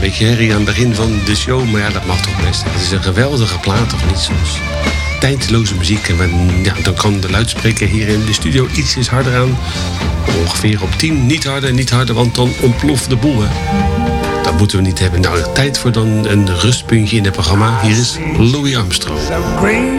beetje herrie aan het begin van de show. Maar ja, dat mag toch best. Het is een geweldige plaat, of niet soms? Tijdloze muziek. En dan kan de luidspreker hier in de studio ietsjes harder aan. Ongeveer op 10. Niet harder, want dan ontploft de boel, hè. Dat moeten we niet hebben. Nou, tijd voor dan een rustpuntje in het programma. Hier is Louis Armstrong.